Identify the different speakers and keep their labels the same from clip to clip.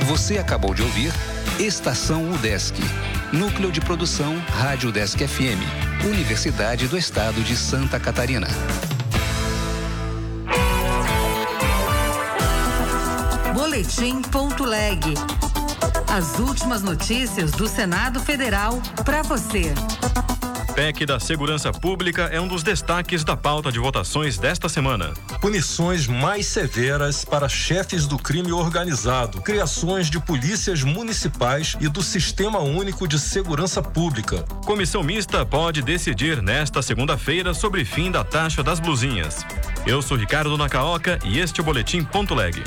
Speaker 1: Você acabou de ouvir Estação UDESC, Núcleo de Produção Rádio UDESC FM, Universidade do Estado de Santa Catarina.
Speaker 2: Boletim.leg. As últimas notícias do Senado Federal para você.
Speaker 3: PEC da Segurança Pública é um dos destaques da pauta de votações desta semana.
Speaker 4: Punições mais severas para chefes do crime organizado, criações de polícias municipais e do Sistema Único de Segurança Pública.
Speaker 3: Comissão mista pode decidir nesta segunda-feira sobre fim da taxa das blusinhas. Eu sou Ricardo Nacaoca e este é o Boletim.leg.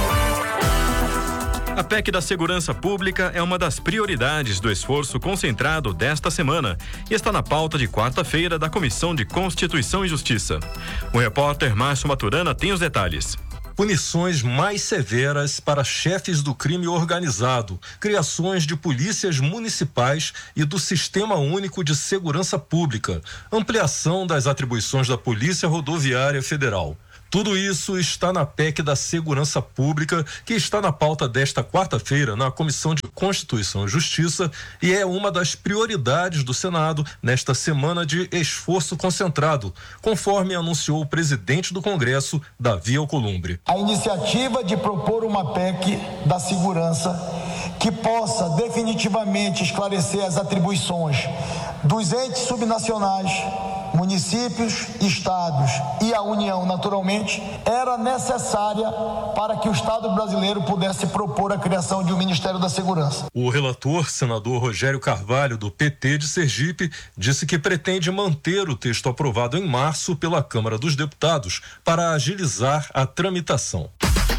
Speaker 3: A PEC da Segurança Pública é uma das prioridades do esforço concentrado desta semana e está na pauta de quarta-feira da Comissão de Constituição e Justiça. O repórter Márcio Maturana tem os detalhes.
Speaker 4: Punições mais severas para chefes do crime organizado, criações de polícias municipais e do Sistema Único de Segurança Pública, ampliação das atribuições da Polícia Rodoviária Federal. Tudo isso está na PEC da Segurança Pública, que está na pauta desta quarta-feira na Comissão de Constituição e Justiça e é uma das prioridades do Senado nesta semana de esforço concentrado, conforme anunciou o presidente do Congresso, Davi Alcolumbre.
Speaker 5: A iniciativa de propor uma PEC da segurança que possa definitivamente esclarecer as atribuições dos entes subnacionais, municípios, estados e a União, naturalmente, era necessária para que o Estado brasileiro pudesse propor a criação de um Ministério da Segurança.
Speaker 4: O relator, senador Rogério Carvalho, do PT de Sergipe, disse que pretende manter o texto aprovado em março pela Câmara dos Deputados para agilizar a tramitação.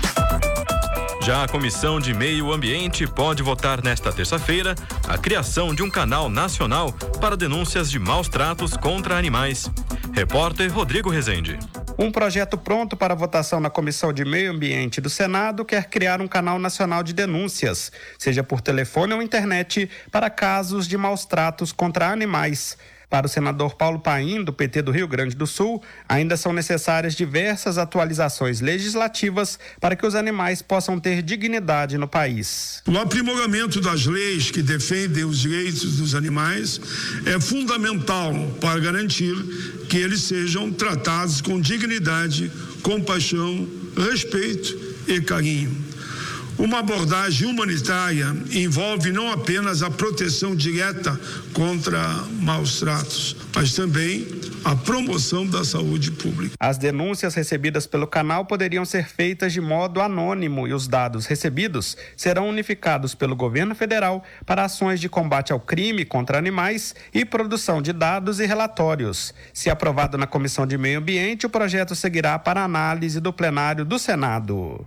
Speaker 3: Já a Comissão de Meio Ambiente pode votar nesta terça-feira a criação de um canal nacional para denúncias de maus tratos contra animais. Repórter Rodrigo Rezende.
Speaker 6: Um projeto pronto para votação na Comissão de Meio Ambiente do Senado quer criar um canal nacional de denúncias, seja por telefone ou internet, para casos de maus tratos contra animais. Para o senador Paulo Paim, do PT do Rio Grande do Sul, ainda são necessárias diversas atualizações legislativas para que os animais possam ter dignidade no país.
Speaker 7: O aprimoramento das leis que defendem os direitos dos animais é fundamental para garantir que eles sejam tratados com dignidade, compaixão, respeito e carinho. Uma abordagem humanitária envolve não apenas a proteção direta contra maus tratos, mas também a promoção da saúde pública.
Speaker 6: As denúncias recebidas pelo canal poderiam ser feitas de modo anônimo e os dados recebidos serão unificados pelo governo federal para ações de combate ao crime contra animais e produção de dados e relatórios. Se aprovado na Comissão de Meio Ambiente, o projeto seguirá para análise do plenário do Senado.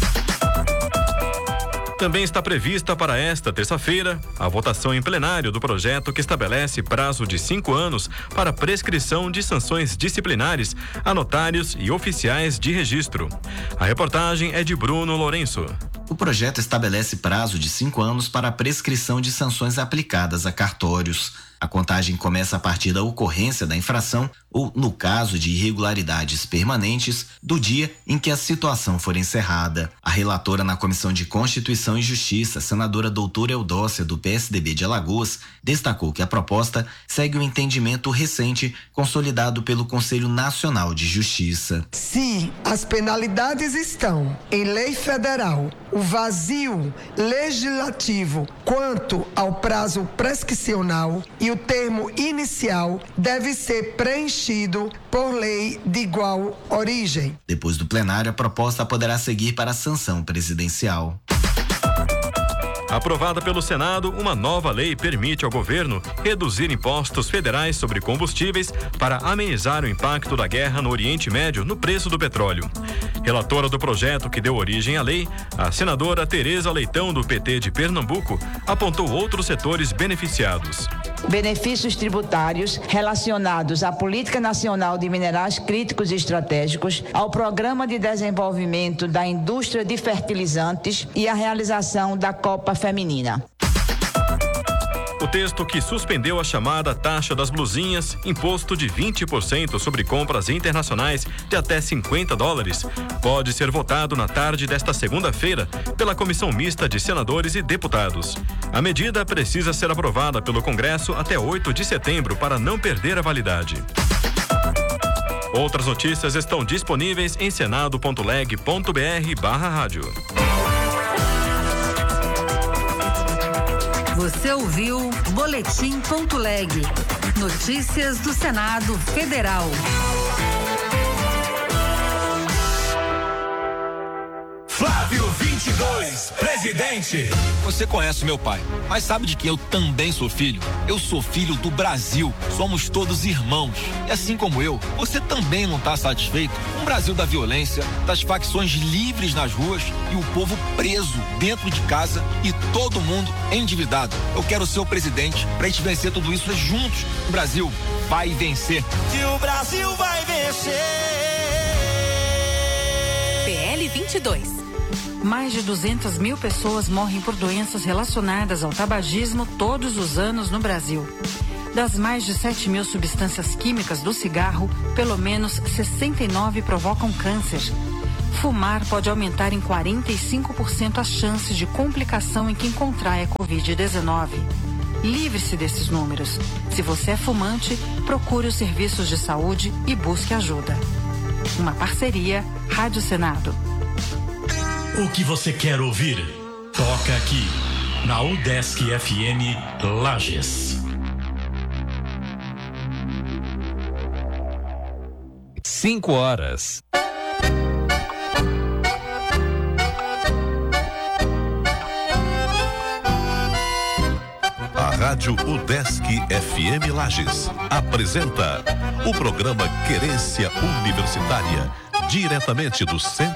Speaker 3: Também está prevista para esta terça-feira a votação em plenário do projeto que estabelece prazo de 5 anos para prescrição de sanções disciplinares a notários e oficiais de registro. A reportagem é de Bruno Lourenço.
Speaker 8: O projeto estabelece prazo de 5 anos para a prescrição de sanções aplicadas a cartórios. A contagem começa a partir da ocorrência da infração ou, no caso de irregularidades permanentes, do dia em que a situação for encerrada. A relatora na Comissão de Constituição e Justiça, senadora doutora Eudócia, do PSDB de Alagoas, destacou que a proposta segue o entendimento recente consolidado pelo Conselho Nacional de Justiça.
Speaker 9: Se as penalidades estão em lei federal, o vazio legislativo quanto ao prazo prescricional e o termo inicial deve ser preenchido por lei de igual origem.
Speaker 8: Depois do plenário, a proposta poderá seguir para a sanção presidencial.
Speaker 3: Aprovada pelo Senado, uma nova lei permite ao governo reduzir impostos federais sobre combustíveis para amenizar o impacto da guerra no Oriente Médio no preço do petróleo. Relatora do projeto que deu origem à lei, a senadora Tereza Leitão, do PT de Pernambuco, apontou outros setores beneficiados.
Speaker 10: Benefícios tributários relacionados à Política Nacional de Minerais Críticos e Estratégicos, ao Programa de Desenvolvimento da Indústria de Fertilizantes e à realização da Copa Feminina.
Speaker 3: O texto que suspendeu a chamada taxa das blusinhas, imposto de 20% sobre compras internacionais de até $50, pode ser votado na tarde desta segunda-feira pela Comissão Mista de Senadores e Deputados. A medida precisa ser aprovada pelo Congresso até 8 de setembro para não perder a validade. Outras notícias estão disponíveis em senado.leg.br/rádio.
Speaker 2: Você ouviu Boletim.leg. Notícias do Senado Federal.
Speaker 11: Flávio 22, presidente.
Speaker 12: Você conhece meu pai, mas sabe de que eu também sou filho? Eu sou filho do Brasil. Somos todos irmãos. E assim como eu, você também não está satisfeito com o Brasil da violência, das facções livres nas ruas e o povo preso dentro de casa e todo mundo endividado. Eu quero ser o presidente pra gente vencer tudo isso juntos. O Brasil vai vencer.
Speaker 11: E o Brasil vai vencer.
Speaker 2: PL 22. Mais de 200 mil pessoas morrem por doenças relacionadas ao tabagismo todos os anos no Brasil. Das mais de 7 mil substâncias químicas do cigarro, pelo menos 69 provocam câncer. Fumar pode aumentar em 45% as chances de complicação em quem contrai a Covid-19. Livre-se desses números. Se você é fumante, procure os serviços de saúde e busque ajuda. Uma parceria Rádio Senado.
Speaker 13: O que você quer ouvir? Toca aqui, na UDESC FM Lages.
Speaker 1: 5 horas.
Speaker 14: A Rádio UDESC FM Lages apresenta o programa Querência Universitária, diretamente do Centro